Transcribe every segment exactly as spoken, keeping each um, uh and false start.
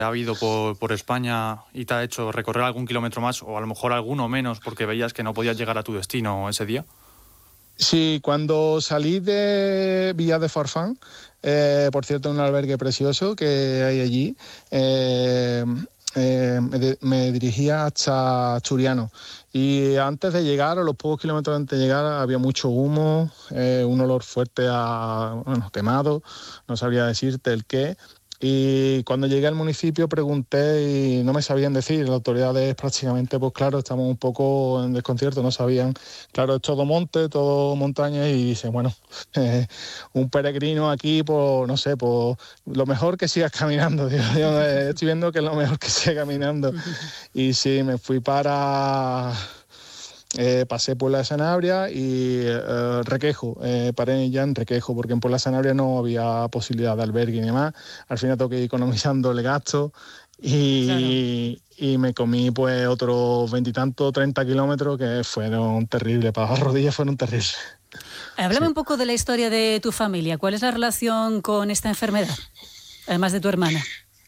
ha ido por, por España y te ha hecho recorrer algún kilómetro más o a lo mejor alguno menos porque veías que no podías llegar a tu destino ese día? Sí, cuando salí de Villa de Farfán, eh, por cierto, un albergue precioso que hay allí, eh, eh, me, de, me dirigía hasta Churiano. Y antes de llegar, a los pocos kilómetros antes de llegar, había mucho humo, eh, un olor fuerte a, bueno, quemado, no sabría decirte el qué. Y cuando llegué al municipio pregunté y no me sabían decir, las autoridades prácticamente, pues claro, estamos un poco en desconcierto, no sabían. Claro, es todo monte, todo montaña y dice, bueno, eh, un peregrino aquí, pues no sé, pues lo mejor que sigas caminando. Digo, yo eh, estoy viendo que es lo mejor que siga caminando. Y sí, me fui para... Eh, pasé por la Sanabria y eh, Requejo, eh, paré ya en Requejo, porque en por la Sanabria no había posibilidad de albergue y demás. Al final tengo que ir economizando el gasto y, claro. y me comí pues otros veintitantos, treinta kilómetros que fueron terribles, para las rodillas fueron terribles. Háblame sí. un poco de la historia de tu familia. ¿Cuál es la relación con esta enfermedad, además de tu hermana?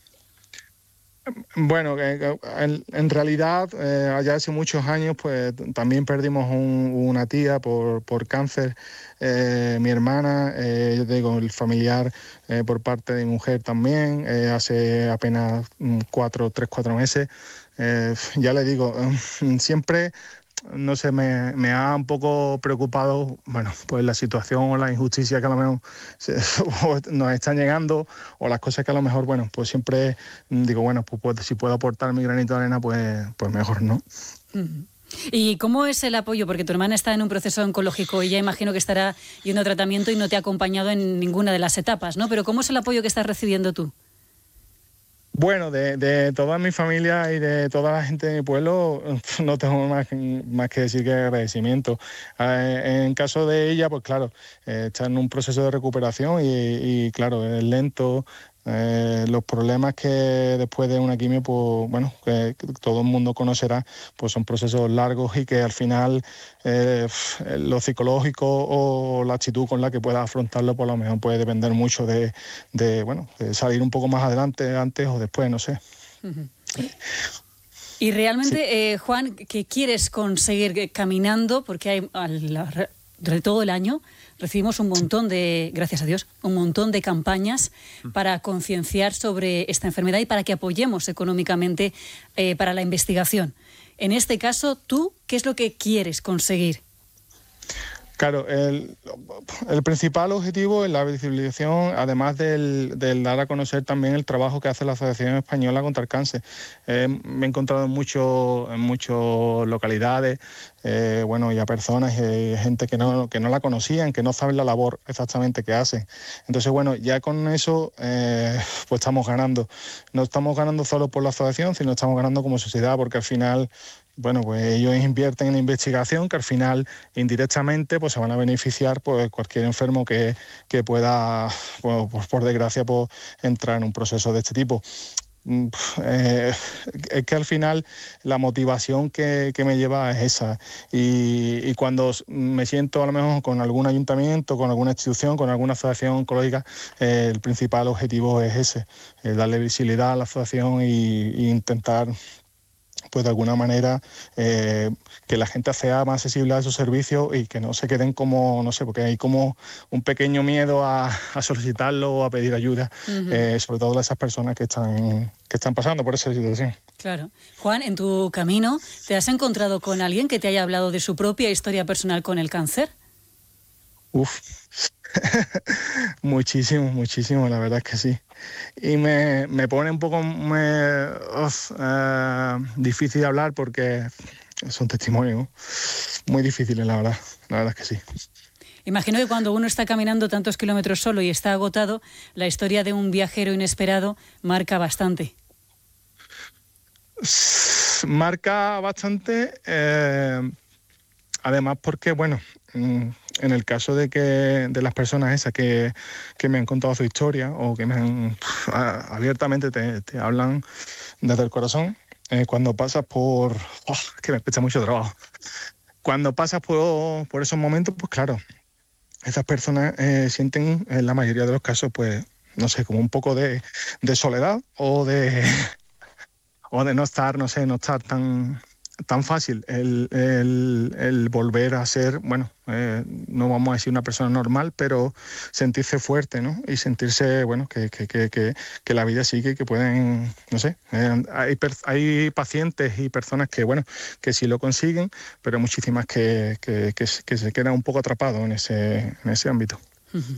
Bueno, en, en realidad, eh, allá hace muchos años, pues también perdimos un, una tía por, por cáncer. Eh, mi hermana, eh, yo digo, el familiar eh, por parte de mi mujer también, eh, hace apenas cuatro, tres, cuatro meses. Eh, ya le digo, eh, siempre... no sé, me, me ha un poco preocupado, bueno, pues la situación o la injusticia que a lo mejor se, nos están llegando o las cosas que a lo mejor, bueno, pues siempre digo, bueno, pues, pues si puedo aportar mi granito de arena, pues, pues mejor, ¿no? Uh-huh. ¿Y cómo es el apoyo? Porque tu hermana está en un proceso oncológico y ya imagino que estará yendo a tratamiento y no te ha acompañado en ninguna de las etapas, ¿no? Pero ¿cómo es el apoyo que estás recibiendo tú? Bueno, de, de toda mi familia y de toda la gente de mi pueblo no tengo más, más que decir que agradecimiento. Eh, en caso de ella, pues claro, eh, está en un proceso de recuperación y, y claro, es lento. Eh, los problemas que después de una quimio, pues bueno, que, que todo el mundo conocerá, pues son procesos largos y que al final eh, lo psicológico o la actitud con la que puedas afrontarlo, pues a lo mejor puede depender mucho de, de, bueno, de salir un poco más adelante, antes o después, no sé. Uh-huh. Y realmente, sí. eh, Juan, ¿qué quieres conseguir caminando? Porque hay durante todo el año recibimos un montón de, gracias a Dios, un montón de campañas para concienciar sobre esta enfermedad y para que apoyemos económicamente eh, para la investigación. En este caso, ¿tú qué es lo que quieres conseguir? Claro, el, el principal objetivo es la visibilización, además del, del dar a conocer también el trabajo que hace la Asociación Española contra el Cáncer. Eh, me he encontrado en, mucho, en muchas localidades, eh, bueno, y a personas, eh, gente que no, que no la conocían, que no saben la labor exactamente que hacen. Entonces, bueno, ya con eso, eh, pues estamos ganando. No estamos ganando solo por la asociación, sino estamos ganando como sociedad, porque al final... bueno, pues ellos invierten en investigación que al final indirectamente pues se van a beneficiar pues cualquier enfermo que, que pueda, pues, pues, por desgracia, pues, entrar en un proceso de este tipo. Eh, es que al final la motivación que, que me lleva es esa y, y cuando me siento a lo mejor con algún ayuntamiento, con alguna institución, con alguna asociación oncológica, eh, el principal objetivo es ese, eh, darle visibilidad a la asociación y, y intentar pues de alguna manera eh, que la gente sea más accesible a esos servicios y que no se queden como, no sé, porque hay como un pequeño miedo a, a solicitarlo o a pedir ayuda, uh-huh. eh, sobre todo a esas personas que están, que están pasando por esa situación. Claro. Juan, en tu camino, ¿te has encontrado con alguien que te haya hablado de su propia historia personal con el cáncer? Uf, muchísimo, muchísimo, la verdad es que sí. Y me, me pone un poco me, uf, uh, difícil de hablar porque son testimonios muy difíciles, la verdad, la verdad es que sí. Imagino que cuando uno está caminando tantos kilómetros solo y está agotado, la historia de un viajero inesperado marca bastante. Marca bastante, eh, además porque, bueno... Mm, en el caso de que de las personas esas que, que me han contado su historia o que me han abiertamente te, te hablan desde el corazón, eh, cuando pasas por... Oh, que me cuesta mucho trabajo. Cuando pasas por, por esos momentos, pues claro, esas personas eh, sienten en la mayoría de los casos pues no sé, como un poco de, de soledad o de, o de no estar, no sé, no estar tan... tan fácil el, el, el volver a ser, bueno, eh, no vamos a decir una persona normal, pero sentirse fuerte, ¿no? Y sentirse, bueno, que, que, que, que, que la vida sigue, que pueden, no sé, eh, hay, hay pacientes y personas que, bueno, que sí lo consiguen, pero muchísimas que, que, que, que se quedan un poco atrapados en ese, en ese ámbito. Uh-huh.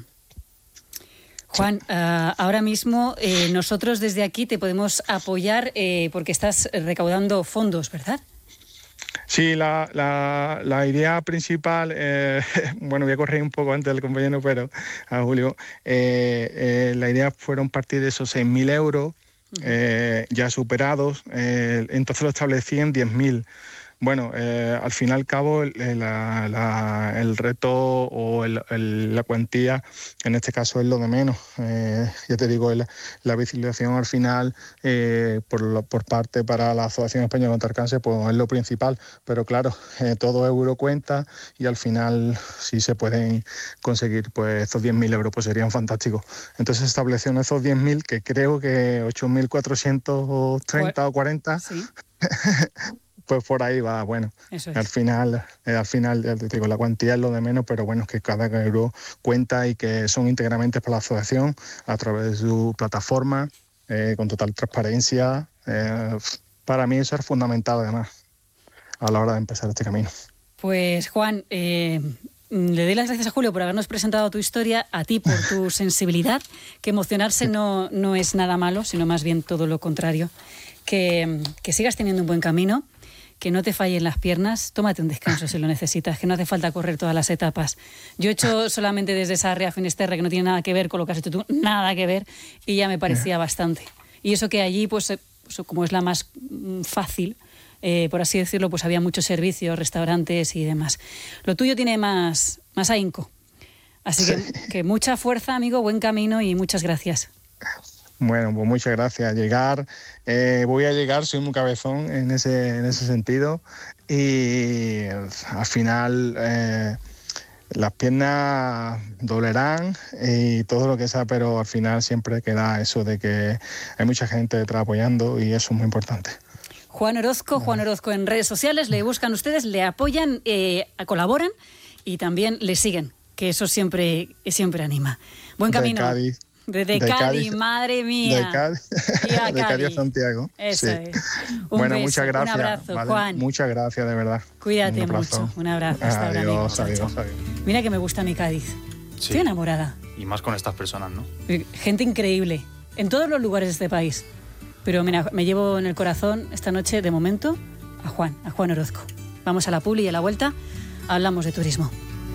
Juan, uh, ahora mismo eh, nosotros desde aquí te podemos apoyar eh, porque estás recaudando fondos, ¿verdad? Sí, la, la, la idea principal, eh, bueno, voy a correr un poco antes del compañero, pero a Julio, eh, eh, la idea fueron partir de esos seis mil euros eh, ya superados, eh, entonces lo establecí en diez mil. Bueno, eh, al fin y al cabo el, la, la, el reto o el, el, la cuantía en este caso es lo de menos. Eh, ya te digo, el, la visibilización al final eh, por, lo, por parte para la Asociación Española contra el Cáncer pues es lo principal, pero claro, eh, todo euro cuenta y al final si se pueden conseguir pues estos diez mil euros pues serían fantásticos. Entonces se establecieron esos diez mil que creo que ocho mil cuatrocientos treinta o cuarenta. Sí. Pues por ahí va, bueno, es. al final, eh, al final ya te digo, la cuantía es lo de menos, pero bueno, es que cada euro cuenta y que son íntegramente para la asociación a través de su plataforma, eh, con total transparencia. Eh, para mí eso es fundamental además a la hora de empezar este camino. Pues Juan, eh, le doy las gracias a Julio por habernos presentado tu historia, a ti por tu sensibilidad, que emocionarse no, no es nada malo, sino más bien todo lo contrario. Que, que sigas teniendo un buen camino, que no te fallen las piernas, tómate un descanso si lo necesitas, que no hace falta correr todas las etapas. Yo he hecho solamente desde Sarria a Finisterre, que no tiene nada que ver con lo que has hecho tú, nada que ver, y ya me parecía bastante. Y eso que allí, pues, pues como es la más fácil, eh, por así decirlo, pues había muchos servicios, restaurantes y demás. Lo tuyo tiene más, más ahínco. Así que, que mucha fuerza, amigo, buen camino y muchas gracias. Bueno, pues muchas gracias. Llegar, eh, voy a llegar, soy muy cabezón en ese, en ese sentido y al final eh, las piernas dolerán y todo lo que sea, pero al final siempre queda eso de que hay mucha gente detrás apoyando y eso es muy importante. Juan Orozco, Juan Orozco en redes sociales, le buscan ustedes, le apoyan, eh, colaboran y también le siguen, que eso siempre, siempre anima. Buen camino. De Cádiz. Desde de Cádiz, Cádiz, madre mía. De Cádiz, a de Cádiz a Santiago. Eso sí. es. Un bueno, beso, muchas gracias. Un abrazo, ¿vale? Juan. Muchas gracias, de verdad. Cuídate un mucho. Un abrazo. Hasta adiós, ahora, amigo. Adiós, adiós. Mira que me gusta mi Cádiz. Sí. Estoy enamorada. Y más con estas personas, ¿no? Gente increíble. En todos los lugares de este país. Pero mira, me llevo en el corazón esta noche, de momento, a Juan, a Juan Orozco. Vamos a la publi y a la vuelta hablamos de turismo.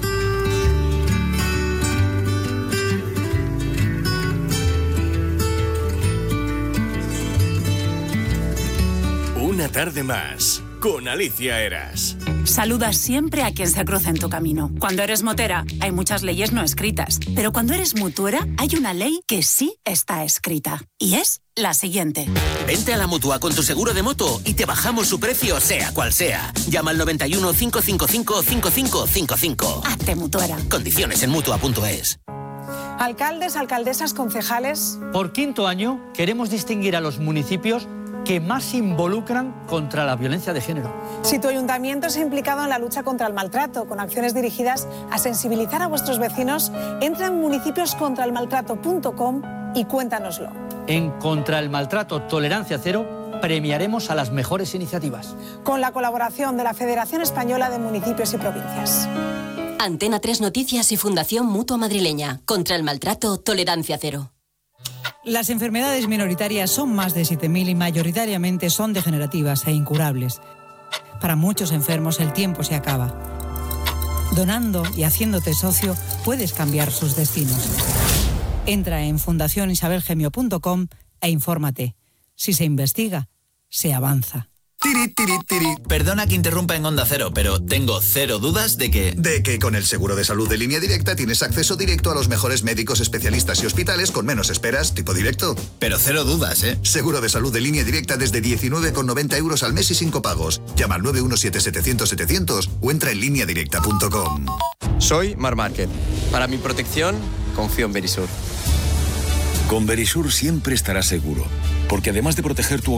Una tarde más, con Alicia Eras. Saludas siempre a quien se cruza en tu camino. Cuando eres motera, hay muchas leyes no escritas. Pero cuando eres mutuera, hay una ley que sí está escrita. Y es la siguiente. Vente a la Mutua con tu seguro de moto y te bajamos su precio, sea cual sea. Llama al noventa y uno, cinco cinco cinco, cinco cinco cinco cinco. Hazte mutuera. Condiciones en mutua punto es. Alcaldes, alcaldesas, concejales. Por quinto año queremos distinguir a los municipios que más se involucran contra la violencia de género. Si tu ayuntamiento se ha implicado en la lucha contra el maltrato, con acciones dirigidas a sensibilizar a vuestros vecinos, entra en municipios contra el maltrato punto com y cuéntanoslo. En Contra el Maltrato Tolerancia Cero premiaremos a las mejores iniciativas. Con la colaboración de la Federación Española de Municipios y Provincias. Antena tres Noticias y Fundación Mutua Madrileña. Contra el Maltrato Tolerancia Cero. Las enfermedades minoritarias son más de siete mil y mayoritariamente son degenerativas e incurables. Para muchos enfermos el tiempo se acaba. Donando y haciéndote socio puedes cambiar sus destinos. Entra en fundación isabel gemio punto com e infórmate. Si se investiga, se avanza. Tiri, tiri, tiri. Perdona que interrumpa en Onda Cero, pero tengo cero dudas de que... De que con el seguro de salud de Línea Directa tienes acceso directo a los mejores médicos, especialistas y hospitales con menos esperas, tipo directo. Pero cero dudas, ¿eh? Seguro de salud de Línea Directa desde diecinueve con noventa euros al mes y sin copagos. Llama al nueve uno siete, setecientos, setecientos o entra en línea directa punto com. Soy Mar Márquez. Para mi protección, confío en Verisur. Con Verisur siempre estarás seguro, porque además de proteger tu